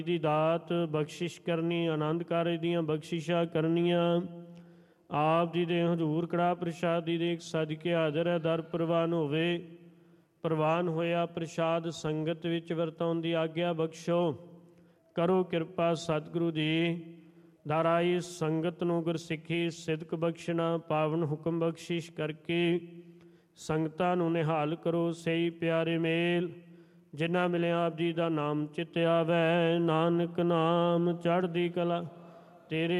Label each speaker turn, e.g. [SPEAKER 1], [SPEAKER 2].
[SPEAKER 1] ਦੀ ਦਾਤ ਬਖਸ਼ਿਸ਼ ਕਰਨੀ, ਆਨੰਦ ਕਾਰਜ ਦੀਆਂ ਬਖਸ਼ਿਸ਼ਾਂ ਕਰਨੀਆਂ। ਆਪ ਜੀ ਦੇ ਹਜ਼ੂਰ ਕੜਾ ਪ੍ਰਸ਼ਾਦੀ ਦੇ ਸਜ ਕੇ ਹਾਜ਼ਰ ਹੈ, ਦਰ ਪ੍ਰਵਾਨ ਹੋਵੇ। ਪ੍ਰਵਾਨ ਹੋਇਆ ਪ੍ਰਸ਼ਾਦ ਸੰਗਤ ਵਿੱਚ ਵਰਤਾਉਣ ਦੀ ਆਗਿਆ ਬਖਸ਼ੋ। ਕਰੋ ਕਿਰਪਾ ਸਤਿਗੁਰੂ ਜੀ, ਦਰ ਆਈ ਸੰਗਤ ਨੂੰ ਗੁਰਸਿੱਖੀ ਸਿਦਕ ਬਖਸ਼ਣਾ, ਪਾਵਨ ਹੁਕਮ ਬਖਸ਼ਿਸ਼ ਕਰਕੇ ਸੰਗਤਾਂ ਨੂੰ ਨਿਹਾਲ ਕਰੋ। ਸਹੀ ਪਿਆਰੇ ਮੇਲ ਜਿਨ੍ਹਾਂ ਮਿਲਿਆ ਆਪ ਜੀ ਦਾ ਨਾਮ ਚਿਤ ਆਵੈ, ਨਾਨਕ ਨਾਮ ਚੜ੍ਹਦੀ ਕਲਾ ਤੇਰੇ